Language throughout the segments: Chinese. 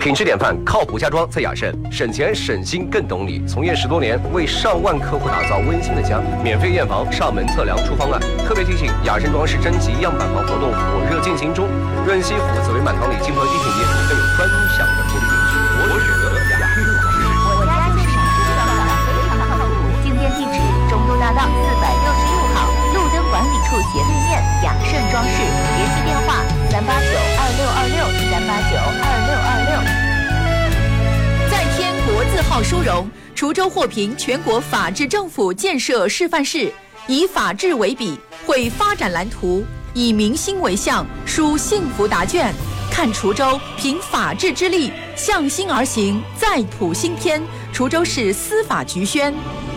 品质典范，靠谱家装在雅盛，省钱省心更懂你。从业10多年，为上万客户打造温馨的家，免费验房、上门测量出方案。特别提醒，雅盛装饰征集样板房活动火热进行中，润西府紫薇满堂里金和一品店更有专享的福利允许。我选择雅盛装饰。 我家就是知道的，非常靠谱。进店地址：中都大道466号，路灯管理处斜对面，雅盛装饰。联系电话：3892626，3892626。 再添国字号殊荣，滁州获评全国法治政府建设示范市，以法治为笔，绘发展蓝图，以民心为向，书幸福答卷。看滁州凭法治之力，向心而行，再谱新篇。滁州市司法局宣。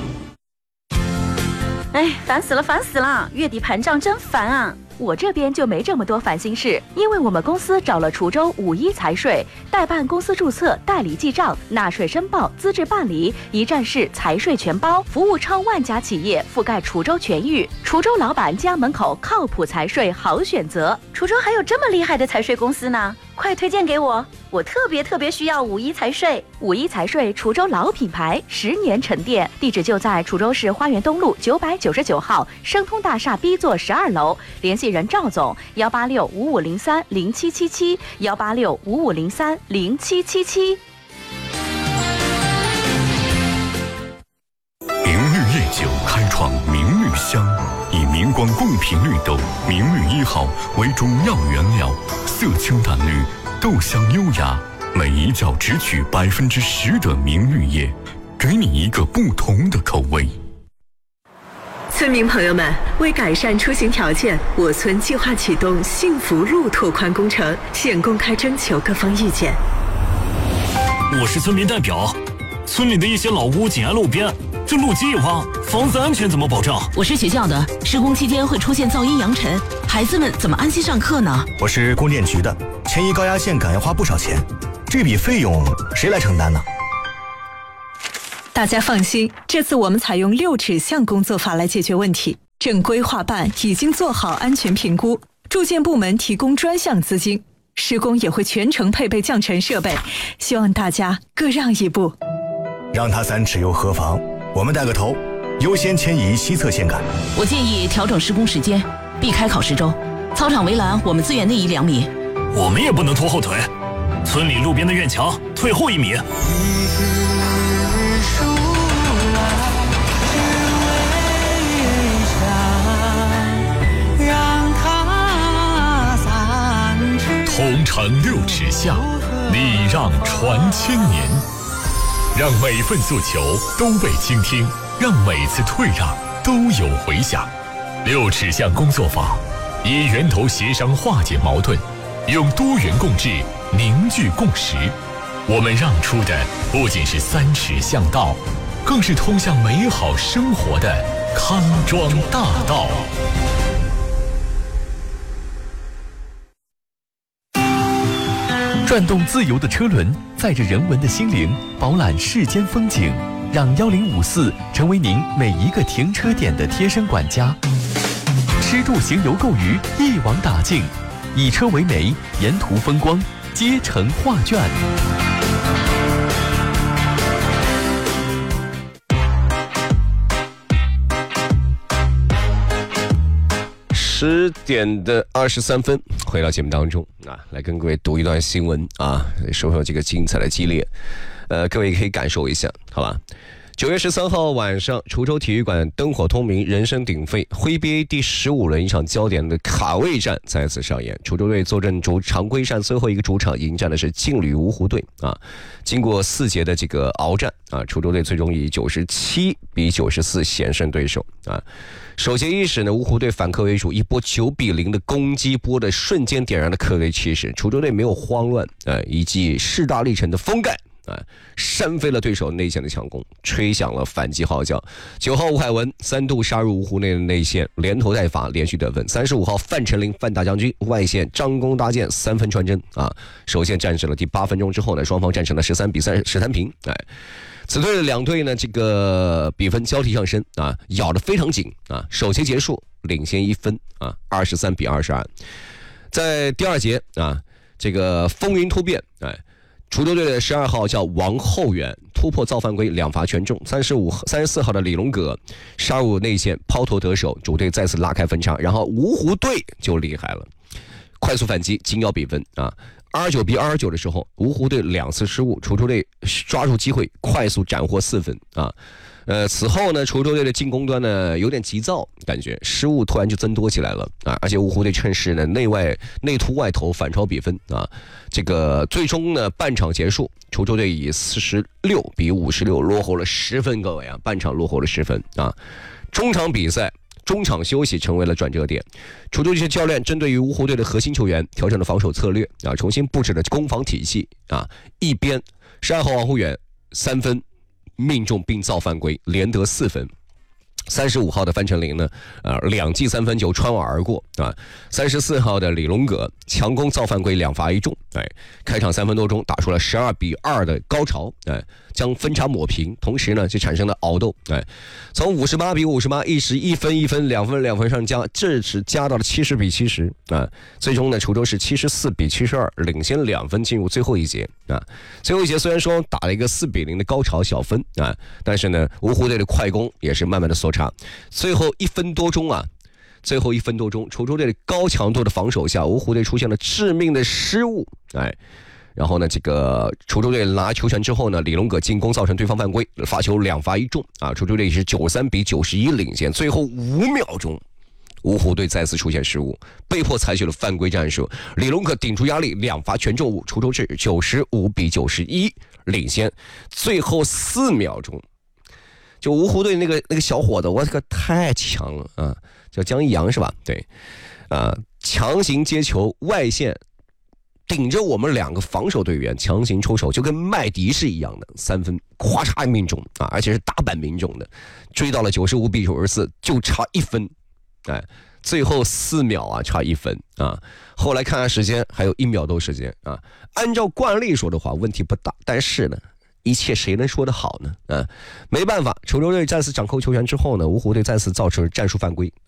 哎，烦死了！月底盘账真烦啊！我这边就没这么多烦心事，因为我们公司找了滁州5·1财税，代办公司注册、代理记账、纳税申报、资质办理，一站式财税全包，服务超万家企业，覆盖滁州全域。滁州老板家门口靠谱财税好选择。滁州还有这么厉害的财税公司呢，快推荐给我！我特别需要5·1财税。5·1财税，滁州老品牌，10年沉淀，地址就在滁州市花园东路999号生通大厦 B 座12楼，联系人赵总：18655030777，18655030777。 明绿夜酒开创明绿香，以明光贡品绿豆明绿1号为主要原料，色清淡绿，豆香优雅，每一窖只取10%的明绿叶，给你一个不同的口味。 村民朋友们，为改善出行条件，我村计划启动幸福路拓宽工程，现公开征求各方意见。 我是村民代表，村里的一些老屋紧挨路边，这路基一挖，房子安全怎么保障？ 我是学校的，施工期间会出现噪音扬尘，孩子们怎么安心上课呢？ 我是供电局的，迁移高压线杆要花不少钱，这笔费用谁来承担呢？ 大家放心，这次我们采用6指向工作法来解决问题。正规划办已经做好安全评估，住建部门提供专项资金，施工也会全程配备降尘设备，希望大家各让一步。 让它3尺又何妨？我们带个头，优先迁移西侧线杆。 我建议调整施工时间，避开考试周。操场围栏我们资源内移2米。 我们也不能拖后腿，村里路边的院墙退后1米。 同城6尺巷，礼让传千年，让每份诉求都被倾听，让每次退让都有回响。6尺巷工作坊以源头协商化解矛盾，用多元共治凝聚共识。我们让出的不仅是3尺巷道，更是通向美好生活的康庄大道。转动自由的车轮，载着人文的心灵，饱览世间风景，让1054成为您每一个停车点的贴身管家。吃住行游购娱一网打尽，以车为媒，沿途风光皆成画卷。 10点23分，回到节目当中啊，来跟各位读一段新闻啊，说说这个精彩的激烈，各位可以感受一下，好吧？9月13号晚上，滁州体育馆灯火通明，人声鼎沸，徽 BA 第15轮一场焦点的卡位战再次上演。滁州队坐镇常规赛最后一个主场，迎战的是劲旅芜湖队啊。经过4节的这个鏖战啊，滁州队最终以97-94险胜对手啊。首节伊始呢，芜湖队反客为主，一波9-0的攻击波的瞬间点燃了客队气势。滁州队没有慌乱，一记势大力沉的封盖扇飞了对手内线的强攻，吹响了反击号角。9号吴海文3度杀入芜湖内的内线，连投带罚连续得分。35号范丞丞范大将军外线张弓搭箭3分穿针啊！首先战胜了第8分钟之后呢，双方战成了13-13平。此队的2队呢，这个比分交替上升啊，咬得非常紧啊。首节结束领先1分啊，23-22。在第2节啊，这个风云突变滁州队的12号叫王厚远突破造犯规2罚全中，34号的李龙葛杀入内线抛投得手，主队再次拉开分差，然后芜湖队就厉害了，快速反击紧咬比分啊。29比29的时候，芜湖队2次失误，滁州队抓住机会快速斩获4分啊。此后呢，滁州队的进攻端呢有点急躁，感觉失误突然就增多起来了啊！而且芜湖队趁势呢内突外投反超比分啊！这个最终呢半场结束，滁州队以46比56落后了10分，各位啊，半场落后了10分啊！中场休息成为了转折点，滁州队教练针对于芜湖队的核心球员调整了防守策略啊，重新布置了攻防体系啊，一边12号王厚远3分命中并造犯规，连得4分。35号的范丞丞呢，2记3分球穿网而过啊。34号的李龙葛强攻造犯规2罚1中，开场3分多钟打出了12比2的高潮，将分差抹平，同时呢就产生了熬斗，从58比58一时1分1分2分2分上加，这是加到了70比70啊。最终呢，滁州是74比72领先2分进入最后一节啊。最后一节虽然说打了一个4比0的高潮小分啊，但是呢，芜湖队的快攻也是慢慢的缩差。最后1分多钟，滁州队的高强度的防守下，芜湖队出现了致命的失误，然后呢，这个滁州队拿球权之后呢，李龙葛进攻造成对方犯规，罚球2罚1中啊，滁州队是93比91领先。最后5秒钟，芜湖队再次出现失误，被迫采取了犯规战术。李龙葛顶住压力2罚全中误，滁州队95比91领先。最后4秒钟。就芜湖队那个小伙子，我这个太强了啊！叫江一阳是吧？对，强行接球外线，顶着我们2个防守队员强行出手，就跟麦迪是一样的，3分咵嚓命中啊，而且是打板命中的，追到了95比94，就差1分，最后4秒啊，差1分啊！后来看看时间，还有1秒多时间啊。按照惯例说的话，问题不大，但是呢。一切谁能说得好呢？没办法，滁州队再次掌控球权之后呢，芜湖队再次造成战术犯规